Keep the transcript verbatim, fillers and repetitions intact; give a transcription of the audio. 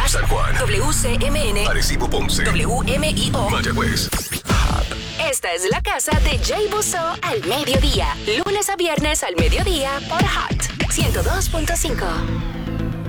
San Juan, W C M N, Arecibo, Ponce, W M I O, Mayagüez. Esta es la casa de Jay Busso al mediodía. Lunes a viernes al mediodía por Hot ciento dos punto cinco.